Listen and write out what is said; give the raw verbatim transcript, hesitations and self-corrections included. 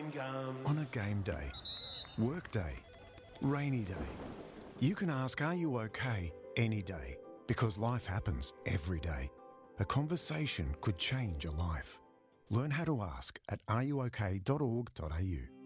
chewing gum. On a game day, work day, rainy day, you can ask, are you okay, any day, because life happens every day. A conversation could change a life. Learn how to ask at are you okay dot org dot a u.